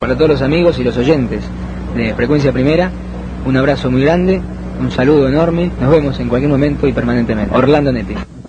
Para todos los amigos y los oyentes de Frecuencia Primera, un abrazo muy grande, un saludo enorme, nos vemos en cualquier momento y permanentemente. Orlando Nepi.